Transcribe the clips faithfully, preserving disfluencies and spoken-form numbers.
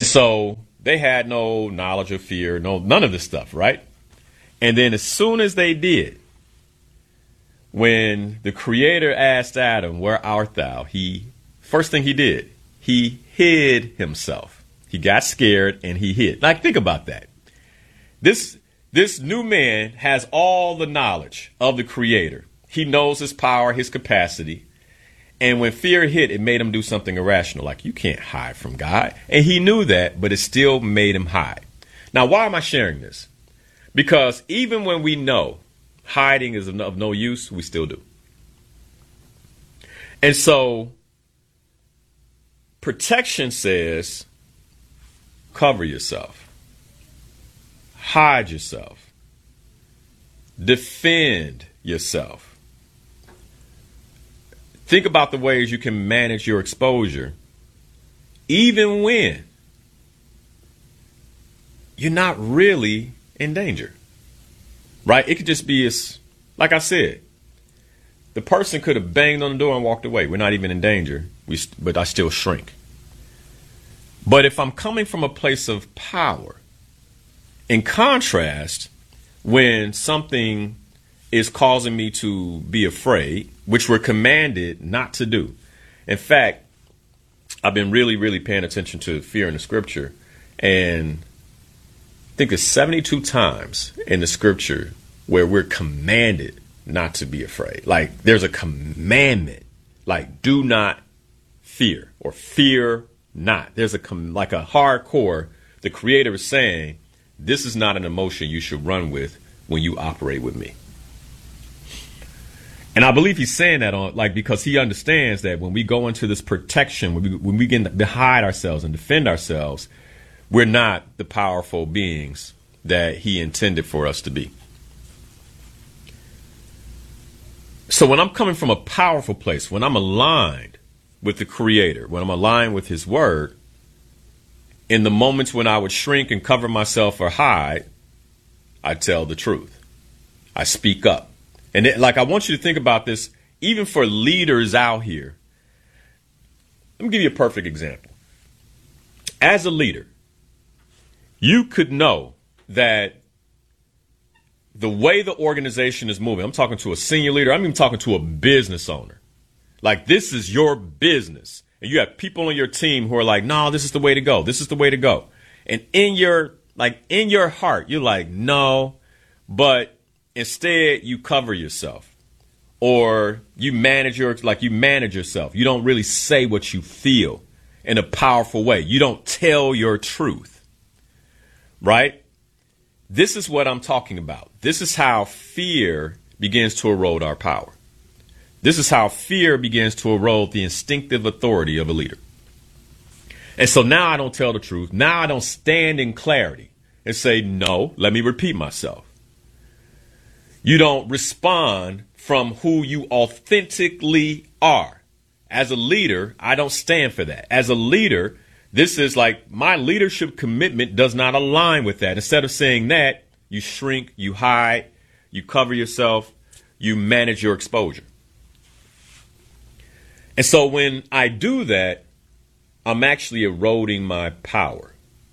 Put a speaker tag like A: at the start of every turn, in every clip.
A: so they had no knowledge of fear, no, none of this stuff, right? And then as soon as they did, when the Creator asked Adam, "Where art thou?" he, first thing he did, he hid himself. He got scared and he hid. Like, think about that. This, this new man has all the knowledge of the Creator. He knows his power, his capacity. And when fear hit, it made him do something irrational. Like, you can't hide from God. And he knew that, but it still made him hide. Now, why am I sharing this? Because even when we know hiding is of no, of no use, we still do. And so protection says, cover yourself, hide yourself, defend yourself. Think about the ways you can manage your exposure, even when you're not really in danger, right? It could just be, as, like I said, the person could have banged on the door and walked away. We're not even in danger, we, but I still shrink. But if I'm coming from a place of power, in contrast, when something is causing me to be afraid, which we're commanded not to do. In fact, I've been really, really paying attention to fear in the scripture, and I think there's seventy-two times in the scripture where we're commanded not to be afraid. Like, there's a commandment, like, do not fear, or fear not. There's a com- like a hardcore, the Creator is saying, this is not an emotion you should run with when you operate with me. And I believe he's saying that on, like, because he understands that when we go into this protection, when we, when we begin to hide ourselves and defend ourselves, we're not the powerful beings that he intended for us to be. So when I'm coming from a powerful place, when I'm aligned with the Creator, when I'm aligned with his word, in the moments when I would shrink and cover myself or hide, I tell the truth. I speak up. And it, like, I want you to think about this, even for leaders out here. Let me give you a perfect example. As a leader, you could know that the way the organization is moving, I'm talking to a senior leader, I'm even talking to a business owner. Like, this is your business. And you have people on your team who are like, no, this is the way to go. This is the way to go. And in your, like, in your heart, you're like, no, but instead, you cover yourself, or you manage your, like you manage yourself. You don't really say what you feel in a powerful way. You don't tell your truth, right? This is what I'm talking about. This is how fear begins to erode our power. This is how fear begins to erode the instinctive authority of a leader. And so now I don't tell the truth. Now I don't stand in clarity and say, no, let me repeat myself. You don't respond from who you authentically are. As a leader, I don't stand for that. As a leader, this is like my leadership commitment does not align with that. Instead of saying that, you shrink, you hide, you cover yourself, you manage your exposure. And so when I do that, I'm actually eroding my power.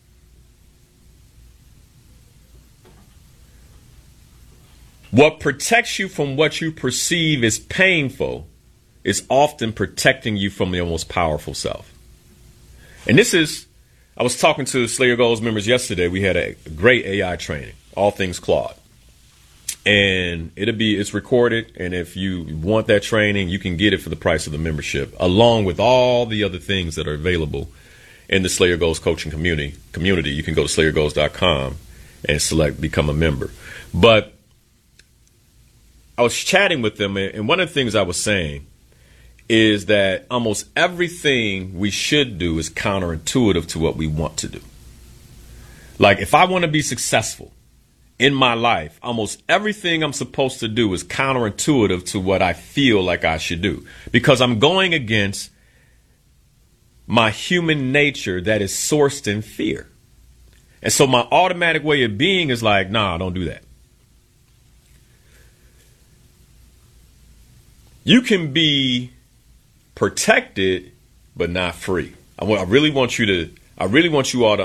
A: What protects you from what you perceive as painful is often protecting you from your most powerful self. And this is, I was talking to Slayer Goals members yesterday. We had a great A I training, all things Claude. And it'll be, it's recorded. And if you want that training, you can get it for the price of the membership, along with all the other things that are available in the Slayer Goals coaching community. Community. You can go to slayer goals dot com and select become a member. But I was chatting with them, and one of the things I was saying is that almost everything we should do is counterintuitive to what we want to do. Like, if I want to be successful in my life, almost everything I'm supposed to do is counterintuitive to what I feel like I should do, because I'm going against my human nature that is sourced in fear. And so my automatic way of being is like, nah, don't do that. You can be protected, but not free. I, w- I really want you to, I really want you all to